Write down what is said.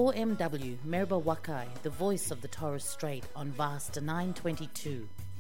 4MW Meribah Wakai, the voice of the Torres Strait on Vasta 922.